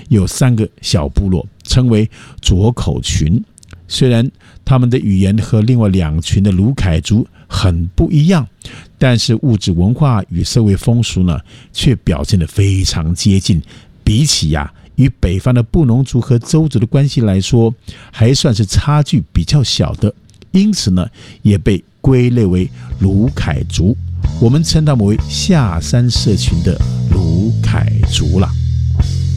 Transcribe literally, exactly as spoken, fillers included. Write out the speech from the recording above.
有三个小部落，称为左口群。虽然他们的语言和另外两群的鲁凯族很不一样，但是物质文化与社会风俗呢，却表现得非常接近。比起呀、啊，与北方的布农族和邹族的关系来说，还算是差距比较小的，因此呢，也被归类为鲁凯族。我们称他们为下山社群的鲁凯族了。